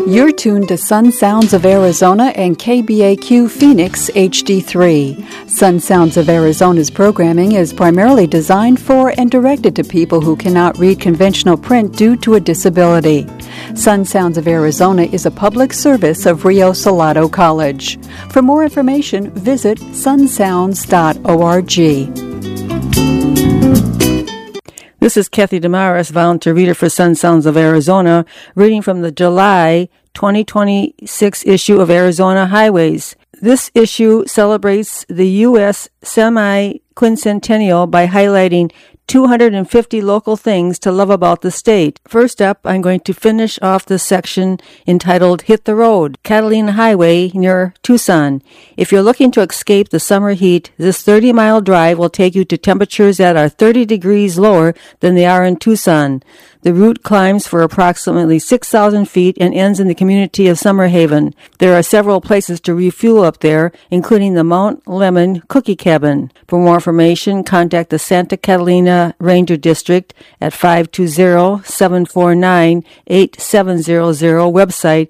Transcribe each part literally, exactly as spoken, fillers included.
You're tuned to Sun Sounds of Arizona and K B A Q Phoenix H D three. Sun Sounds of Arizona's programming is primarily designed for and directed to people who cannot read conventional print due to a disability. Sun Sounds of Arizona is a public service of Rio Salado College. For more information, visit sun sounds dot org. This is Kathy Damaris, volunteer reader for Sun Sounds of Arizona, reading from the July twenty twenty-six issue of Arizona Highways. This issue celebrates the U S semi-quincentennial by highlighting two hundred fifty local things to love about the state. First up, I'm going to finish off the section entitled Hit the Road, Catalina Highway near Tucson. If you're looking to escape the summer heat, this thirty-mile drive will take you to temperatures that are thirty degrees lower than they are in Tucson. The route climbs for approximately six thousand feet and ends in the community of Summerhaven. There are several places to refuel up there, including the Mount Lemon Cookie Cabin. For more information, contact the Santa Catalina Ranger District at five two zero, seven four nine, eight seven zero zero, website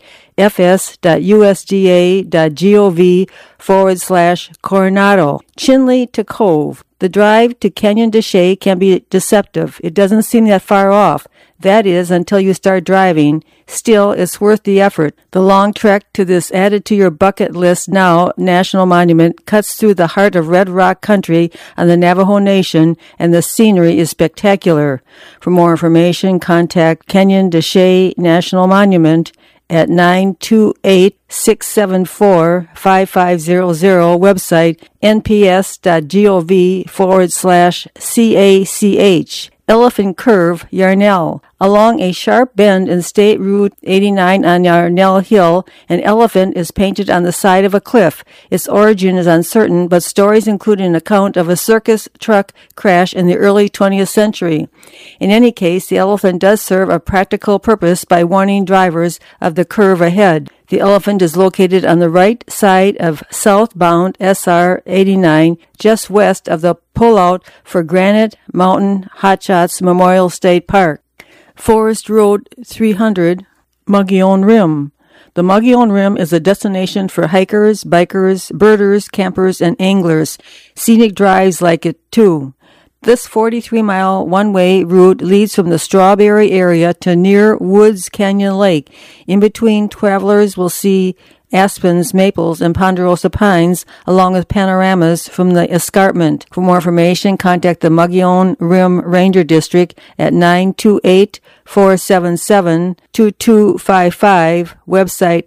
fs.usda.gov forward slash Coronado. Chinle to Cove. The drive to Canyon de Chelly can be deceptive. It doesn't seem that far off. That is, until you start driving. Still, it's worth the effort. The long trek to this added-to-your-bucket-list-now national monument cuts through the heart of Red Rock country on the Navajo Nation, and the scenery is spectacular. For more information, contact Canyon de Chelly National Monument at nine two eight, six seven four, five five zero zero, website nps.gov forward slash CACH. Elephant Curve, Yarnell. Along a sharp bend in State Route eighty-nine on Yarnell Hill, an elephant is painted on the side of a cliff. Its origin is uncertain, but stories include an account of a circus truck crash in the early twentieth century. In any case, the elephant does serve a practical purpose by warning drivers of the curve ahead. The elephant is located on the right side of southbound S R eighty-nine, just west of the pullout for Granite Mountain Hotshots Memorial State Park. Forest Road three hundred, Mogollon Rim. The Mogollon Rim is a destination for hikers, bikers, birders, campers, and anglers. Scenic drives like it, too. This forty-three mile one-way route leads from the Strawberry area to near Woods Canyon Lake. In between, travelers will see aspens, maples, and ponderosa pines, along with panoramas from the escarpment. For more information, contact the Mogollon Rim Ranger District at nine two eight, four seven seven, two two five five, website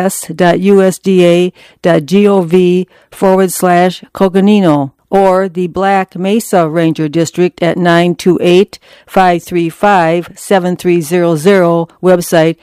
fs.usda.gov forward slash Coconino, or the Black Mesa Ranger District at nine two eight, five three five, seven three zero zero, website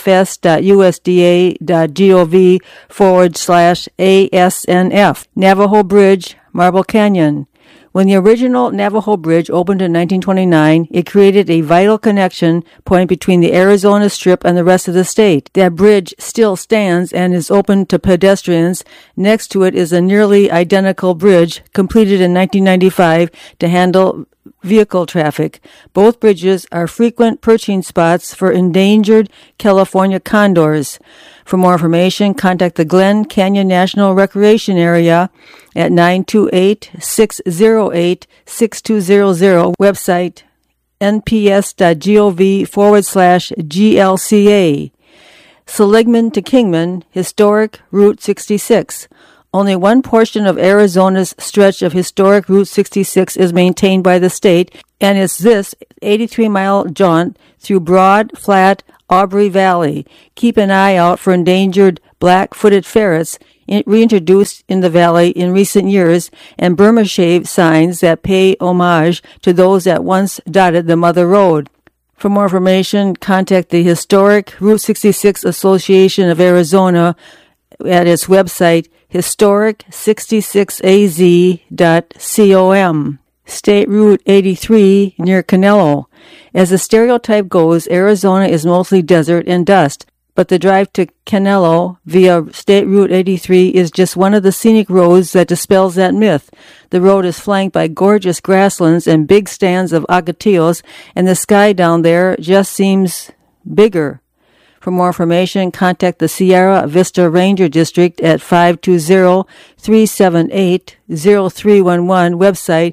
fs.usda.gov forward slash ASNF. Navajo Bridge, Marble Canyon. When the original Navajo Bridge opened in nineteen twenty-nine, it created a vital connection point between the Arizona Strip and the rest of the state. That bridge still stands and is open to pedestrians. Next to it is a nearly identical bridge completed in nineteen ninety-five to handle vehicle traffic. Both bridges are frequent perching spots for endangered California condors. For more information, contact the Glen Canyon National Recreation Area at nine two eight, six zero eight, six two zero zero, website nps.gov forward slash GLCA. Seligman to Kingman, Historic Route sixty-six. Only one portion of Arizona's stretch of historic Route sixty-six is maintained by the state, and it's this eighty-three mile jaunt through broad, flat Aubrey Valley. Keep an eye out for endangered black-footed ferrets reintroduced in the valley in recent years, and Burma shave signs that pay homage to those that once dotted the Mother Road. For more information, contact the Historic Route sixty-six Association of Arizona at its website historic sixty-six a z dot com. State Route eighty-three near Canelo. As the stereotype goes, Arizona is mostly desert and dust, but the drive to Canelo via State Route eighty-three is just one of the scenic roads that dispels that myth. The road is flanked by gorgeous grasslands and big stands of agatillos, and the sky down there just seems bigger. For more information, contact the Sierra Vista Ranger District at five two zero, three seven eight, zero three one one, website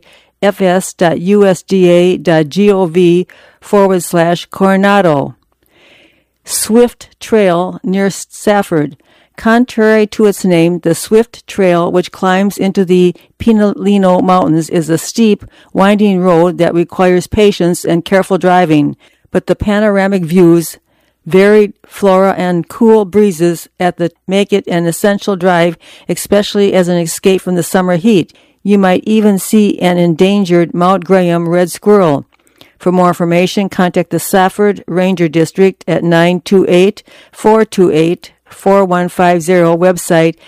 fs.usda.gov forward slash Coronado. Swift Trail near Safford. Contrary to its name, the Swift Trail, which climbs into the Pinalino Mountains, is a steep, winding road that requires patience and careful driving, but the panoramic views, varied flora, and cool breezes at the make it an essential drive, especially as an escape from the summer heat. You might even see an endangered Mount Graham red squirrel. For more information, contact the Safford Ranger District at nine two eight, four two eight, four one five zero, website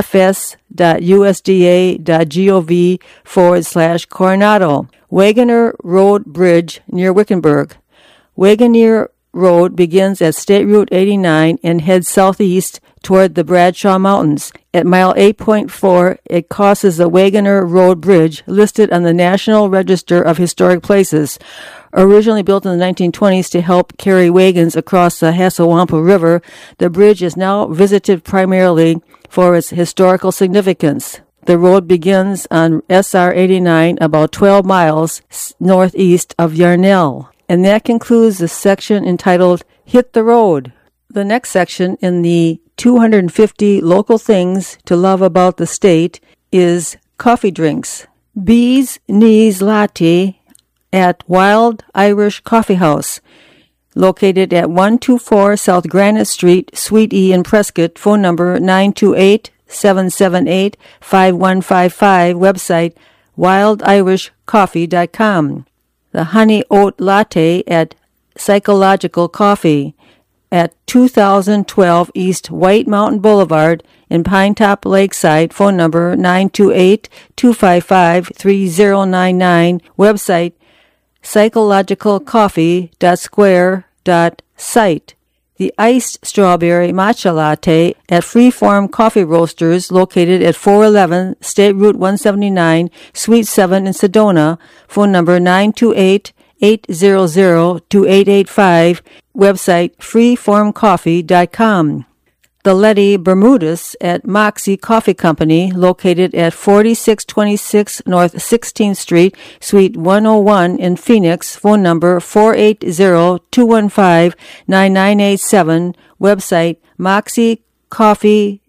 fs.usda.gov forward slash Coronado. Wagoner Road Bridge near Wickenburg. Wagoner Road begins at State Route eighty-nine and heads southeast toward the Bradshaw Mountains. At mile eight point four, it crosses the Wagoner Road Bridge, listed on the National Register of Historic Places. Originally built in the nineteen twenties to help carry wagons across the Hasawampa River, the bridge is now visited primarily for its historical significance. The road begins on S R eighty-nine about twelve miles northeast of Yarnell. And that concludes the section entitled Hit the Road. The next section in the two hundred fifty Local Things to Love About the State is coffee drinks. Bees Knees Latte at Wild Irish Coffee House, located at one twenty-four South Granite Street, Suite E in Prescott. Phone number nine two eight, seven seven eight, five one five five, website wild irish coffee dot com. The Honey Oat Latte at Psychological Coffee at two thousand twelve East White Mountain Boulevard in Pinetop Lakeside. Phone number nine two eight, two five five, three zero nine nine, website psychological coffee dot square dot site. The Iced Strawberry Matcha Latte at Freeform Coffee Roasters, located at four eleven State Route one seventy-nine, Suite seven in Sedona. Phone number nine two eight, eight zero zero, two eight eight five, website freeform coffee dot com. The Letty Bermudez at Moxie Coffee Company, located at forty-six twenty-six North sixteenth Street, Suite one oh one in Phoenix. Phone number four eight zero, two one five, nine nine eight seven, website moxie coffee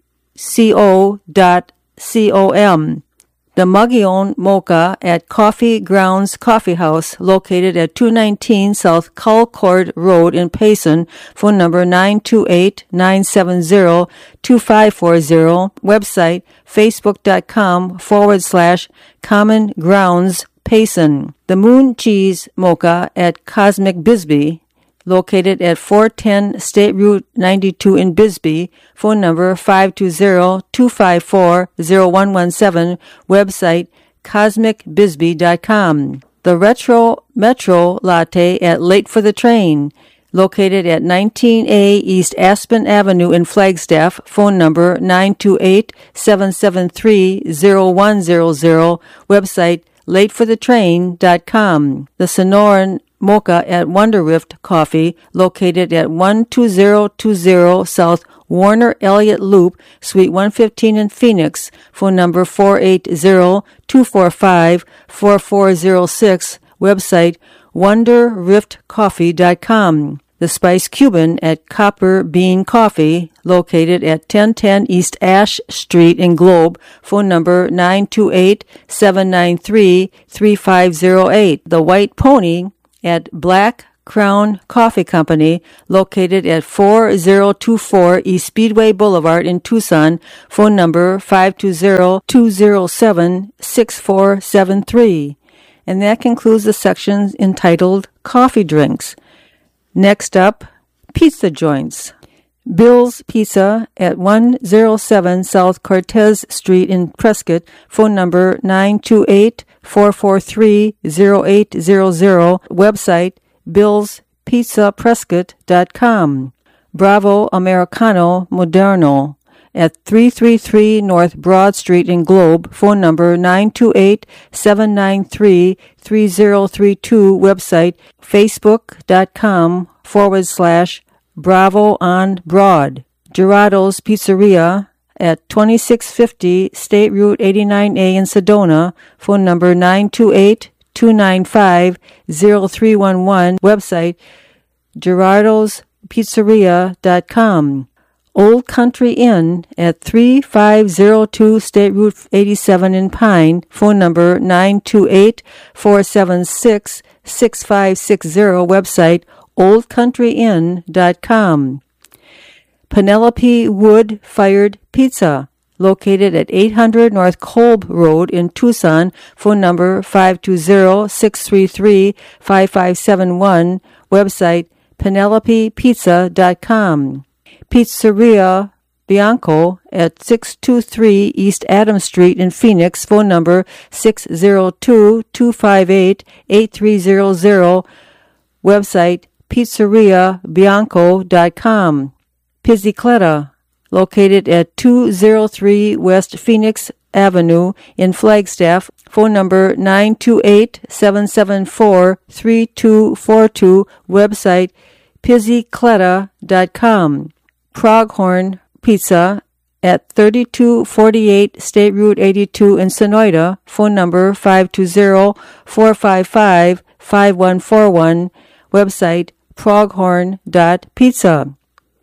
co dot com. The Mogollon Mocha at Coffee Grounds Coffee House, located at two nineteen South Culcord Road in Payson. Phone number nine two eight, nine seven zero, two five four zero. Website facebook.com forward slash Common Grounds Payson. The Moon Cheese Mocha at Cosmic Bisbee, located at four ten State Route ninety-two in Bisbee. Phone number five two zero, two five four, zero one one seven. Website cosmic bisbee dot com. The Retro Metro Latte at Late for the Train, located at nineteen A East Aspen Avenue in Flagstaff. Phone number nine two eight, seven seven three, zero one zero zero. Website late for the train dot com. The Sonoran Mocha at Wonder Rift Coffee, located at one two zero two zero South Warner Elliott Loop, Suite one fifteen in Phoenix. Phone number four eight zero, two four five, four four zero six. Website wonder rift coffee dot com. The Spice Cuban at Copper Bean Coffee, located at ten ten East Ash Street in Globe. Phone number nine two eight, seven nine three, three five zero eight. The White Pony at Black Crown Coffee Company, located at four zero two four East Speedway Boulevard in Tucson. Phone number five two zero, two zero seven, six four seven three. And that concludes the section entitled Coffee Drinks. Next up, Pizza Joints. Bill's Pizza at one oh seven South Cortez Street in Prescott. Phone number nine two eight, four four three, zero eight zero zero. Website bills pizza prescott dot com. Bravo Americano Moderno at three thirty-three North Broad Street in Globe. Phone number nine two eight, seven nine three, three zero three two. Website facebook.com forward slash Bravo on Broad. Gerardo's Pizzeria at twenty-six fifty State Route eighty-nine A in Sedona. Phone number nine two eight, two nine five, zero three one one. Website gerardos pizzeria dot com. Old Country Inn at thirty-five oh two State Route eighty-seven in Pine. Phone number nine two eight, four seven six, six five six zero. Website old country inn dot com. Penelope Wood Fired Pizza, located at eight hundred North Kolb Road in Tucson. Phone number five two zero, six three three, five five seven one. Website penelope pizza dot com. Pizzeria Bianco at six two three East Adams Street in Phoenix. Phone number six zero two, two five eight, eight three zero zero. Website pizzeria bianco dot com. Pizzicletta, located at two oh three West Phoenix Avenue in Flagstaff. Phone number nine two eight, seven seven four, three two four two. Website pizzicletta dot com. Pronghorn Pizza at thirty-two forty-eight State Route eighty-two in Sonoyta. Phone number five two zero, four five five, five one four one. Website pronghorn dot pizza.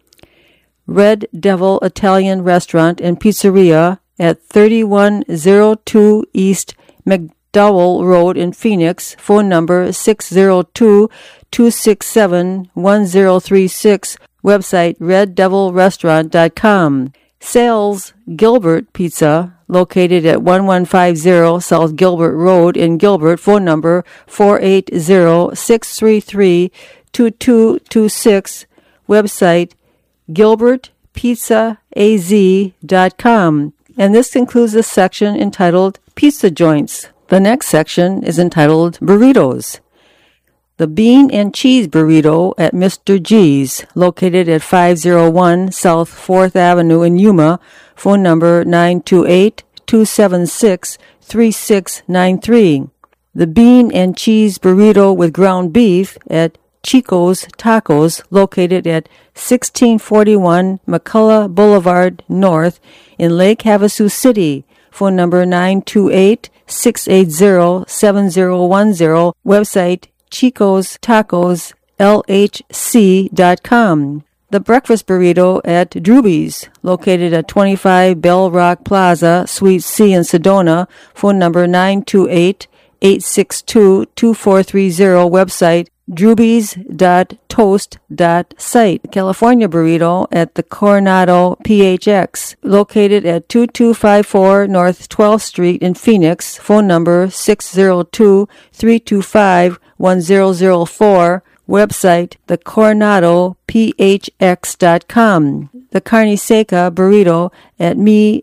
Red Devil Italian Restaurant and Pizzeria at thirty-one oh two East McDowell Road in Phoenix. Phone number six zero two, two six seven, one zero three six. Website red devil restaurant dot com. Sales Gilbert Pizza, located at eleven fifty South Gilbert Road in Gilbert. Phone number four eight zero, six three three, two two two six. Website gilbert pizza a z dot com. And this concludes the section entitled Pizza Joints. The next section is entitled Burritos. The Bean and Cheese Burrito at Mister G's, located at five oh one South fourth Avenue in Yuma. Phone number nine two eight, two seven six, three six nine three. The Bean and Cheese Burrito with ground beef at Chico's Tacos, located at sixteen forty-one McCullough Boulevard North in Lake Havasu City. Phone number nine two eight, six eight zero, seven zero one zero. Website chicos tacos l h c dot com. The Breakfast Burrito at Drewby's, located at twenty-five Bell Rock Plaza, Suite C in Sedona. Phone number nine two eight, eight six two, two four three zero. Website drewbys dot toast dot site. California Burrito at the Coronado P H X, located at two two five four North twelfth Street in Phoenix. Phone number six zero two, three two five, one zero zero four. Website the coronado p h x dot com. The Carne Seca Burrito at Mi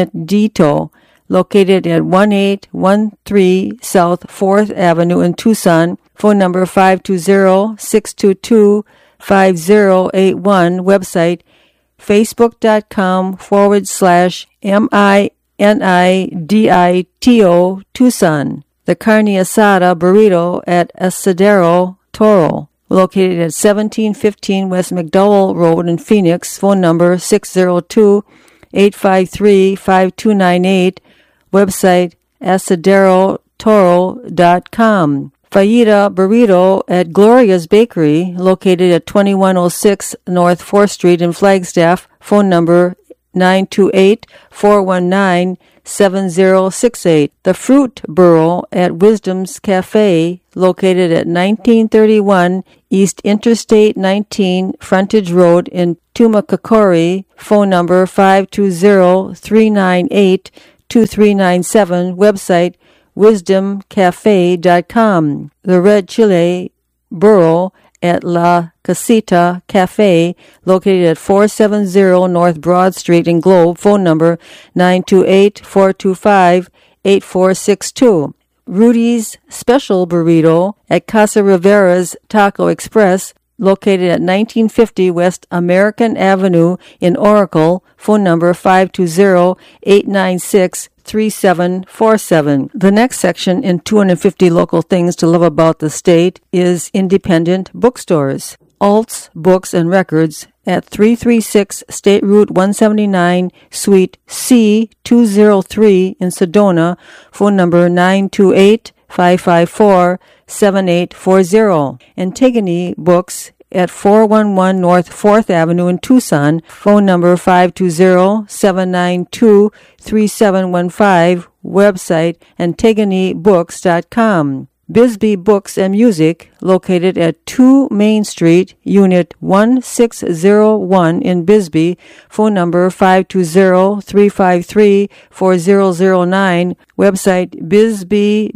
Nidito, located at eighteen thirteen South fourth Avenue in Tucson. Phone number five two zero, six two two, five zero eight one. Website facebook.com forward slash M-I-N-I-D-I-T-O Tucson. The Carne Asada Burrito at Asadero Toro, located at seventeen fifteen West McDowell Road in Phoenix. Phone number six zero two, eight five three, five two nine eight. Website asadero toro dot com. Fajita Burrito at Gloria's Bakery, located at twenty-one oh six North fourth Street in Flagstaff. Phone number nine two eight, four one nine, seven zero six eight. The Fruit Burro at Wisdom's Cafe, located at nineteen thirty-one East Interstate nineteen Frontage Road in Tumacacori. Phone number five two zero, three nine eight, two three nine seven. Website wisdom cafe dot com. The Red Chile Burro at La Casita Cafe, located at four seventy North Broad Street in Globe. Phone number nine two eight, four two five, eight four six two. Rudy's Special Burrito at Casa Rivera's Taco Express, located at nineteen fifty West American Avenue in Oracle. Phone number five two zero, eight nine six, three seven four seven. The next section in two hundred fifty Local Things to Love About the State is independent bookstores. Alts Books and Records at three thirty-six State Route one seventy-nine, Suite C two oh three in Sedona, phone number nine two eight, five five four, seven eight four zero. Antigone Books at four eleven North fourth Avenue in Tucson, phone number five two zero, seven nine two, three seven one five, website antigone books dot com. Bisbee Books and Music, located at two Main Street, Unit one six zero one in Bisbee, phone number five two zero, three five three, four zero zero nine, website bisbee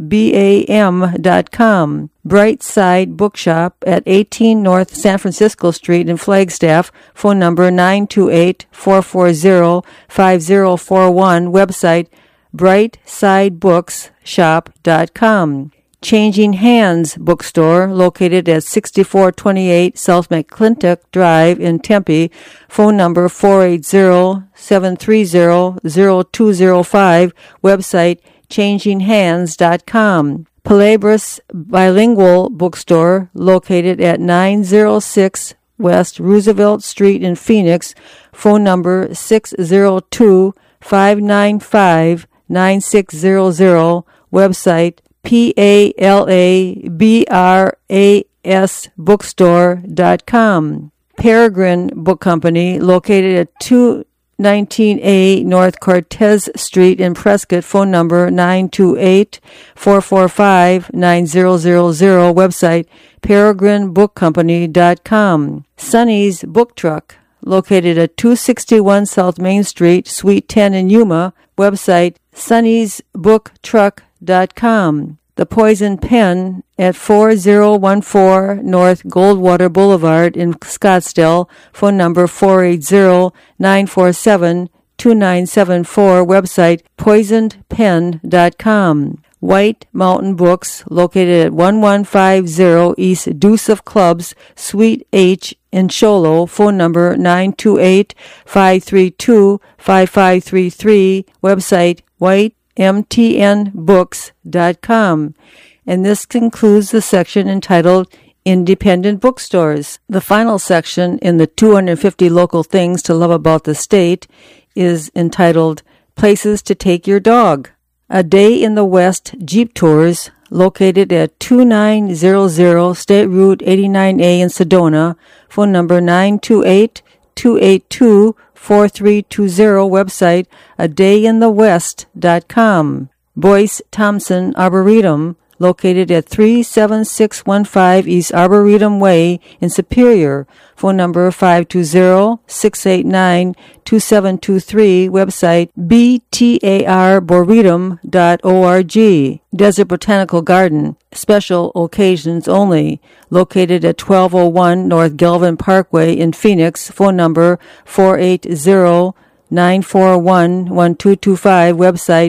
bam dot com. Brightside Bookshop at eighteen North San Francisco Street in Flagstaff, phone number nine two eight, four four zero, five zero four one, website brightside books shop dot com. Changing Hands Bookstore, located at sixty-four twenty-eight South McClintock Drive in Tempe, phone number four eight zero, seven three zero, zero two zero five, website changing hands dot com. Palabras Bilingual Bookstore, located at nine oh six West Roosevelt Street in Phoenix, phone number six zero two, five nine five, nine six zero zero, website P A L A B R A S bookstore dot com. Peregrine Book Company, located at two nineteen A North Cortez Street in Prescott, phone number nine two eight, four four five, nine zero zero zero, website peregrine book company dot com. Sonny's Book Truck, located at two sixty-one South Main Street, Suite ten in Yuma, website sonnys book truck dot com. The Poison Pen at four zero one four North Goldwater Boulevard in Scottsdale, phone number four eight zero, nine four seven, two nine seven four, website poisoned pen dot com. White Mountain Books, located at eleven fifty East Deuce of Clubs, Suite H in Cholo, phone number nine two eight, five three two, five five three three, website white m t n books dot com. And this concludes the section entitled Independent Bookstores. The final section in the two hundred fifty Local Things to Love About the State is entitled Places to Take Your Dog. A Day in the West Jeep Tours, located at twenty-nine hundred State Route eighty-nine A in Sedona, phone number nine two eight, two eight two, four three two zero, website a day in the west dot com. Boyce Thompson Arboretum, located at three seven six one five East Arboretum Way in Superior, phone number five two zero, six eight nine, two seven two three, website b t a r boretum dot org. Desert Botanical Garden, special occasions only, located at twelve oh one North Galvin Parkway in Phoenix, phone number four eight zero, nine four one, one two two five, website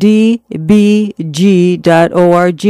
d b g dot org.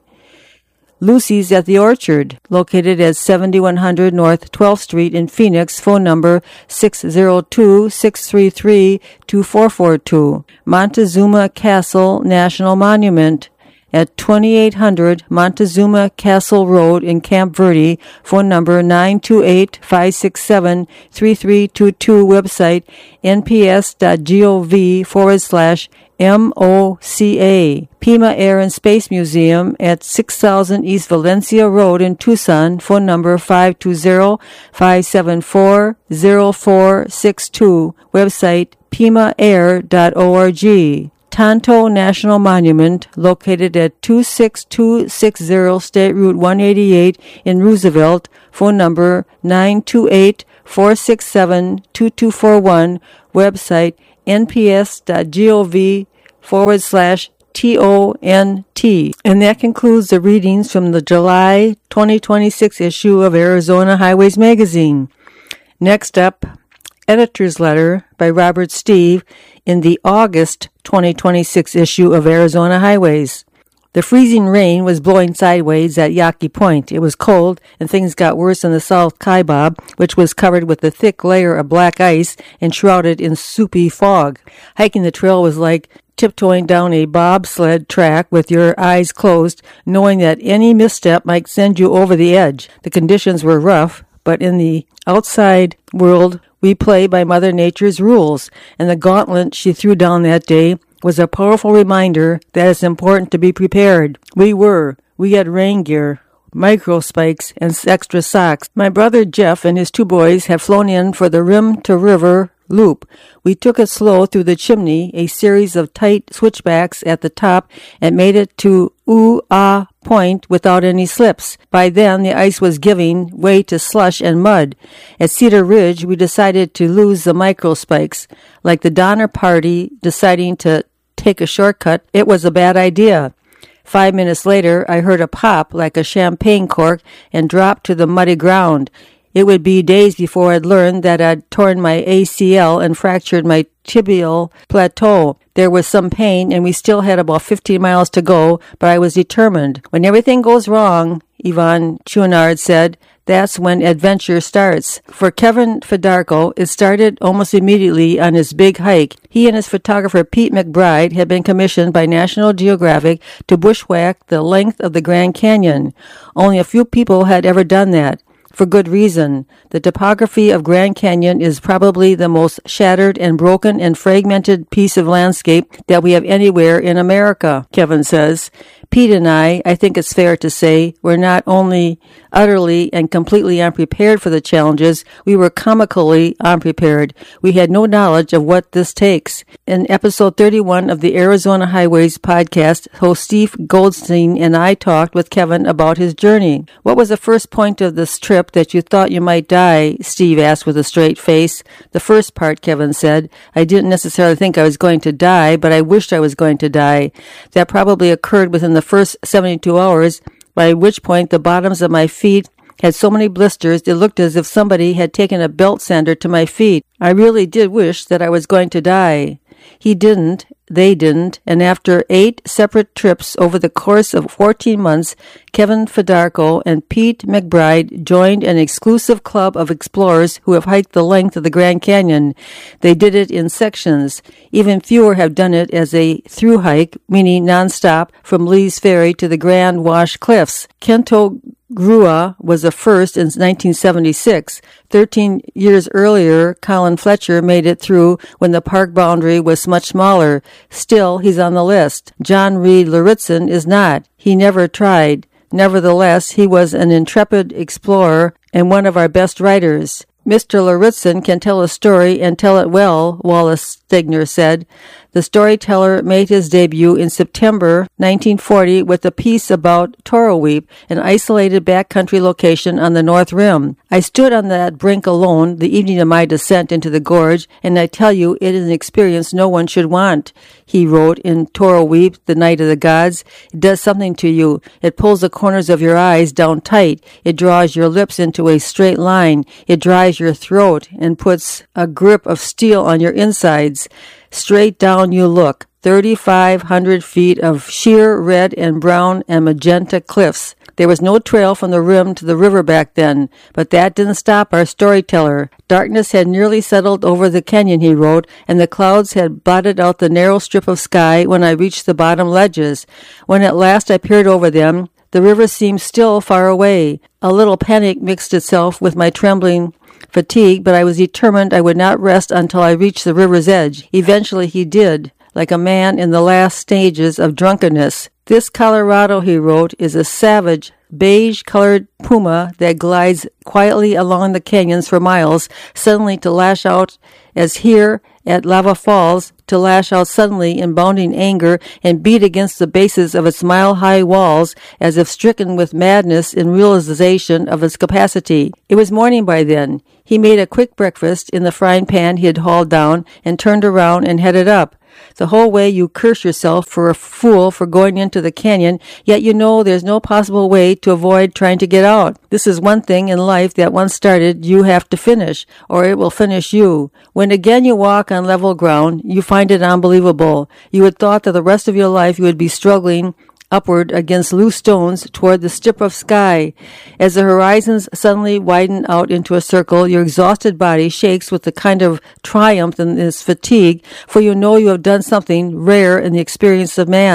Lucy's at the Orchard, located at seventy-one hundred North twelfth Street in Phoenix, phone number six zero two, six three three, two four four two. Montezuma Castle National Monument at twenty-eight hundred Montezuma Castle Road in Camp Verde, phone number nine two eight, five six seven, three three two two, website n p s dot gov forward slash M O C A. Pima Air and Space Museum at six thousand East Valencia Road in Tucson, phone number five two zero, five seven four, zero four six two, website pima air dot org. Tonto National Monument, located at two six two six zero State Route one eighty-eight in Roosevelt, phone number nine two eight, four six seven, two two four one, website n p s dot gov forward slash T O N T. And that concludes the readings from the July twenty twenty-six issue of Arizona Highways Magazine. Next up, Editor's Letter by Robert Steve in the August twenty twenty-six issue of Arizona Highways. The freezing rain was blowing sideways at Yaqui Point. It was cold, and things got worse in the South Kaibab, which was covered with a thick layer of black ice and shrouded in soupy fog. Hiking the trail was like tiptoeing down a bobsled track with your eyes closed, knowing that any misstep might send you over the edge. The conditions were rough, but in the outside world, we play by Mother Nature's rules, and the gauntlet she threw down that day was a powerful reminder that it's important to be prepared. We were. We had rain gear, micro spikes, and extra socks. My brother Jeff and his two boys had flown in for the rim-to-river loop. We took it slow through the chimney, a series of tight switchbacks at the top, and made it to Ooh-Ah Point without any slips. By then, the ice was giving way to slush and mud. At Cedar Ridge, we decided to lose the micro spikes. Like the Donner Party deciding to take a shortcut, it was a bad idea. Five minutes later, I heard a pop like a champagne cork and dropped to the muddy ground. It would be days before I'd learned that I'd torn my A C L and fractured my tibial plateau. There was some pain, and we still had about fifteen miles to go, but I was determined. When everything goes wrong, Yvonne Chouinard said, that's when adventure starts. For Kevin Fedarko, it started almost immediately on his big hike. He and his photographer Pete McBride had been commissioned by National Geographic to bushwhack the length of the Grand Canyon. Only a few people had ever done that. For good reason. The topography of Grand Canyon is probably the most shattered and broken and fragmented piece of landscape that we have anywhere in America, Kevin says. Pete and I, I think it's fair to say, were not only utterly and completely unprepared for the challenges, we were comically unprepared. We had no knowledge of what this takes. In episode thirty-one of the Arizona Highways podcast, host Steve Goldstein and I talked with Kevin about his journey. What was the first point of this trip that you thought you might die? Steve asked with a straight face. The first part, Kevin said. I didn't necessarily think I was going to die, but I wished I was going to die. That probably occurred within the first seventy-two hours, by which point the bottoms of my feet had so many blisters it looked as if somebody had taken a belt sander to my feet. I really did wish that I was going to die. He didn't, they didn't, and after eight separate trips over the course of fourteen months, Kevin Fedarko and Pete McBride joined an exclusive club of explorers who have hiked the length of the Grand Canyon. They did it in sections. Even fewer have done it as a through hike, meaning nonstop from Lee's Ferry to the Grand Wash Cliffs. Kento Grua was the first in nineteen seventy-six. Thirteen years earlier, Colin Fletcher made it through when the park boundary was much smaller. Still, he's on the list. John Reed Lauritzen is not. He never tried. Nevertheless, he was an intrepid explorer and one of our best writers. Mister Lauritzen can tell a story and tell it well, Wallace Stegner said. The storyteller made his debut in September nineteen forty with a piece about Toroweep, an isolated backcountry location on the North Rim. I stood on that brink alone the evening of my descent into the gorge, and I tell you it is an experience no one should want, he wrote in Toroweep, the Night of the Gods. It does something to you. It pulls the corners of your eyes down tight. It draws your lips into a straight line. It dries your throat and puts a grip of steel on your insides. Straight down you look, thirty-five hundred feet of sheer red and brown and magenta cliffs. There was no trail from the rim to the river back then, but that didn't stop our storyteller. Darkness had nearly settled over the canyon, he wrote, and the clouds had blotted out the narrow strip of sky when I reached the bottom ledges. When at last I peered over them, the river seemed still far away. A little panic mixed itself with my trembling fatigue, but I was determined I would not rest until I reached the river's edge. Eventually he did, like a man in the last stages of drunkenness. This Colorado, he wrote, is a savage, beige-colored puma that glides quietly along the canyons for miles, suddenly to lash out as here at Lava Falls, to lash out suddenly in bounding anger and beat against the bases of its mile-high walls as if stricken with madness in realization of its capacity. It was morning by then. He made a quick breakfast in the frying pan he had hauled down and turned around and headed up. The whole way you curse yourself for a fool for going into the canyon, yet you know there's no possible way to avoid trying to get out. This is one thing in life that once started you have to finish, or it will finish you. When again you walk on level ground, you find it unbelievable. You had thought that the rest of your life you would be struggling upward against loose stones toward the strip of sky. As the horizons suddenly widen out into a circle, your exhausted body shakes with a kind of triumph in this fatigue, for you know you have done something rare in the experience of man.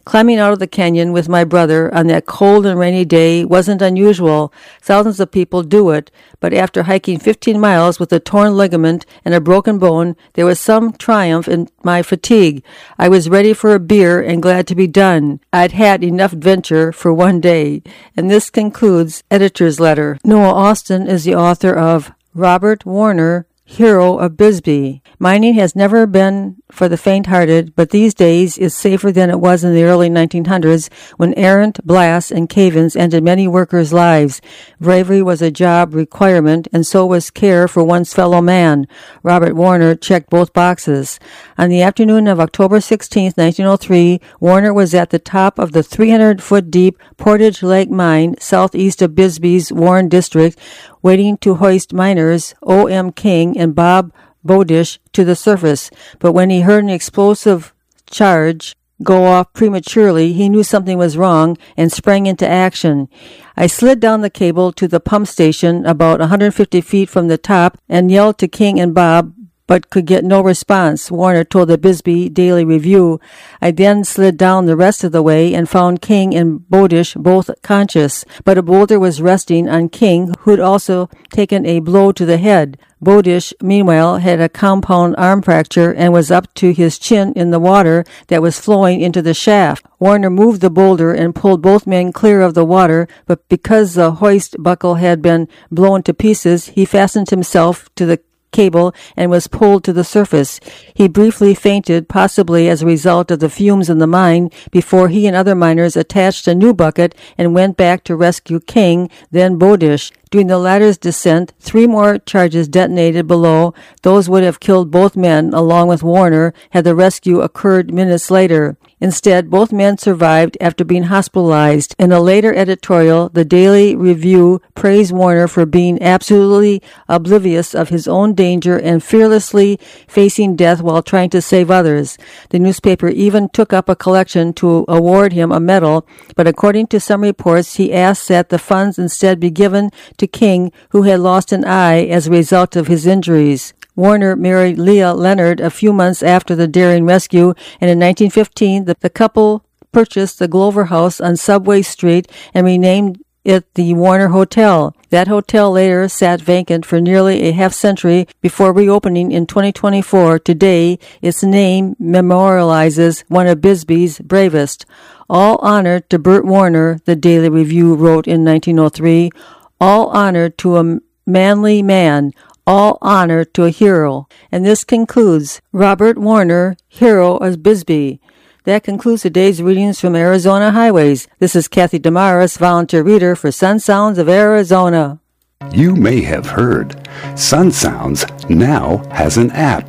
Climbing out of the canyon with my brother on that cold and rainy day wasn't unusual. Thousands of people do it, but after hiking fifteen miles with a torn ligament and a broken bone, there was some triumph in my fatigue. I was ready for a beer and glad to be done. I'd had enough adventure for one day. And this concludes Editor's Letter. Noah Austin is the author of Robert Warner, Hero of Bisbee. Mining has never been for the faint-hearted, but these days is safer than it was in the early nineteen hundreds when errant blasts and cave-ins ended many workers' lives. Bravery was a job requirement, and so was care for one's fellow man. Robert Warner checked both boxes. On the afternoon of October sixteenth, nineteen oh three, Warner was at the top of the three hundred foot deep Portage Lake mine southeast of Bisbee's Warren District, waiting to hoist miners O M King and Bob Bowdish to the surface. But when he heard an explosive charge go off prematurely, he knew something was wrong and sprang into action. I slid down the cable to the pump station about one hundred fifty feet from the top and yelled to King and Bob, but could get no response, Warner told the Bisbee Daily Review. I then slid down the rest of the way and found King and Bowdish both conscious, but a boulder was resting on King, who'd also taken a blow to the head. Bowdish, meanwhile, had a compound arm fracture and was up to his chin in the water that was flowing into the shaft. Warner moved the boulder and pulled both men clear of the water, but because the hoist buckle had been blown to pieces, he fastened himself to the cable and was pulled to the surface. He briefly fainted, possibly as a result of the fumes in the mine, before he and other miners attached a new bucket and went back to rescue King, then Bowdish. During the latter's descent, three more charges detonated below. Those would have killed both men, along with Warner, had the rescue occurred minutes later. Instead, both men survived after being hospitalized. In a later editorial, the Daily Review praised Warner for being absolutely oblivious of his own danger and fearlessly facing death while trying to save others. The newspaper even took up a collection to award him a medal, but according to some reports, he asked that the funds instead be given to King, who had lost an eye as a result of his injuries. Warner married Leah Leonard a few months after the daring rescue, and in nineteen fifteen, the, the couple purchased the Glover House on Subway Street and renamed it the Warner Hotel. That hotel later sat vacant for nearly a half century before reopening in twenty twenty-four. Today, its name memorializes one of Bisbee's bravest. All honor to Bert Warner, the Daily Review wrote in nineteen oh three. All honor to a manly man. All honor to a hero. And this concludes Robert Warner, Hero of Bisbee. That concludes today's readings from Arizona Highways. This is Kathy Damaris, volunteer reader for Sun Sounds of Arizona. You may have heard Sun Sounds now has an app.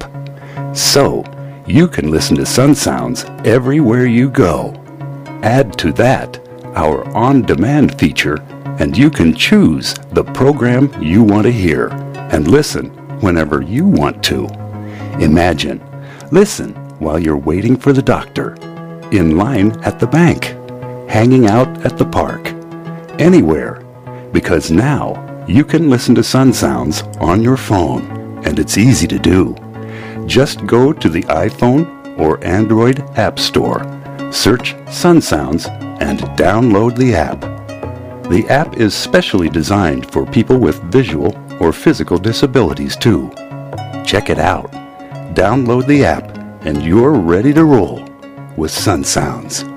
So, you can listen to Sun Sounds everywhere you go. Add to that our on-demand feature, and you can choose the program you want to hear and listen whenever you want to. Imagine, listen while you're waiting for the doctor, in line at the bank, hanging out at the park, anywhere, because now you can listen to Sun Sounds on your phone, and it's easy to do. Just go to the iPhone or Android App Store, search Sun Sounds, and download the app. The app is specially designed for people with visual or physical disabilities too. Check it out. Download the app and you're ready to roll with Sun Sounds.